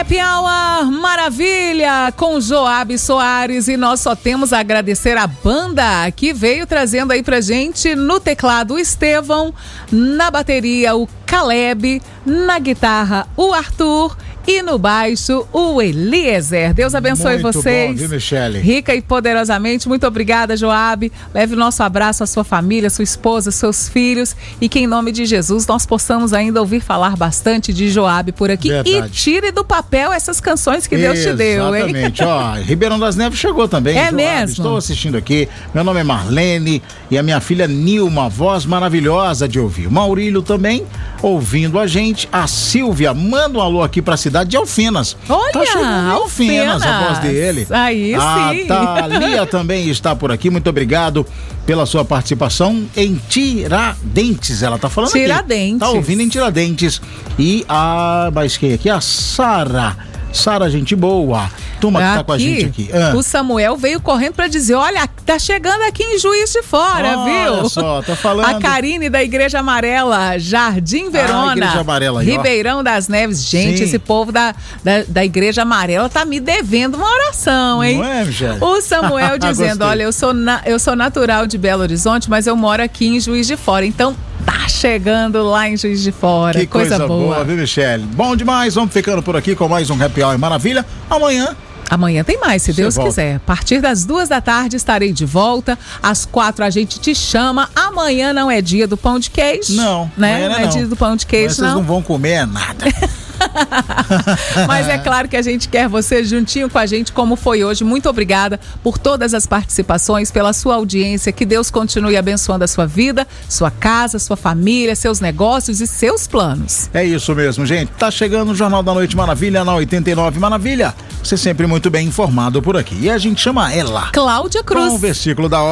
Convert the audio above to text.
Happy Hour Maravilha com Joab Soares, e nós só temos a agradecer a banda que veio trazendo aí pra gente no teclado o Estevão, na bateria o Caleb, na guitarra o Arthur e no baixo o Eliezer. Deus abençoe muito vocês. Bom, viu, Michele? Rica e poderosamente. Muito obrigada, Joab. Leve o nosso abraço à sua família, sua esposa, seus filhos, e que em nome de Jesus nós possamos ainda ouvir falar bastante de Joab por aqui. Verdade. E tire do papel essas canções que Deus te deu, hein? Exatamente. Ó, Ribeirão das Neves chegou também. É Joab, mesmo? Estou assistindo aqui. Meu nome é Marlene e a minha filha Nilma, voz maravilhosa de ouvir. O Maurílio também ouvindo a gente. A Silvia manda um alô aqui pra cidade de Alfenas. Olha, tá chegando Alfenas, a voz dele. Aí sim. A Thalia também está por aqui. Muito obrigado pela sua participação em Tiradentes. Ela tá falando Tiradentes. Aqui. Tá ouvindo em Tiradentes. E mais quem aqui? A Sara, gente boa. Turma que tá com a gente aqui. O Samuel veio correndo pra dizer: olha, tá chegando aqui em Juiz de Fora, viu? Olha só, tá falando. A Karine da Igreja Amarela, Jardim Verona, Igreja Amarela aí, Ribeirão das Neves. Gente, sim, esse povo da Igreja Amarela tá me devendo uma oração, hein? Não é, Michele? O Samuel dizendo: olha, eu sou natural de Belo Horizonte, mas eu moro aqui em Juiz de Fora, então tá chegando lá em Juiz de Fora. Que coisa boa, viu, Michele? Bom demais, vamos ficando por aqui com mais um Happy Hour Maravilha. Amanhã tem mais, se Deus quiser. A partir das 14h estarei de volta. Às 4h a gente te chama. Amanhã não é dia do pão de queijo. Não, né? Não é dia do pão de queijo, mas vocês não vão comer nada. Mas é claro que a gente quer você juntinho com a gente, como foi hoje. Muito obrigada por todas as participações, pela sua audiência. Que Deus continue abençoando a sua vida, sua casa, sua família, seus negócios e seus planos. É isso mesmo, gente. Tá chegando o Jornal da Noite Maravilha na 89 Maravilha. Você sempre muito bem informado por aqui. E a gente chama ela, Cláudia Cruz. Com o versículo da hora.